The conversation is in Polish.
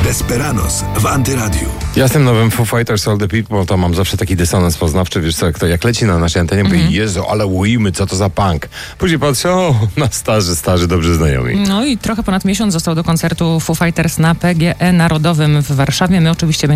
Desperados w Antyradiu. Ja z tym nowym Foo Fighters All the People to mam zawsze taki dysonans poznawczy, wiesz co, jak leci na naszej antenie, mówię, Jezu, ale ujmy, co to za punk. Później patrzę, o, na starzy, dobrzy znajomi. No i trochę ponad miesiąc został do koncertu Foo Fighters na PGE Narodowym w Warszawie. My oczywiście